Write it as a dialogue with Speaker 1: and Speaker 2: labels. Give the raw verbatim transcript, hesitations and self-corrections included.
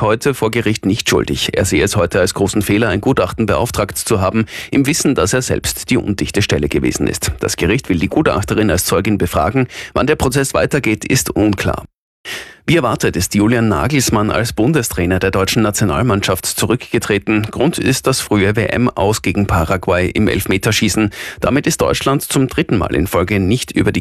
Speaker 1: heute vor Gericht nicht schuldig. Er sehe es heute als großen Fehler, ein Gutachten beauftragt zu haben, im Wissen, dass er selbst die undichte Stelle gewesen ist. Das Gericht will die Gutachterin als Zeugin befragen. Wann der Prozess weitergeht, ist unklar. Wie erwartet ist Julian Nagelsmann als Bundestrainer der deutschen Nationalmannschaft zurückgetreten. Grund ist das frühe W M-Aus gegen Paraguay im Elfmeterschießen. Damit ist Deutschland zum dritten Mal in Folge nicht über die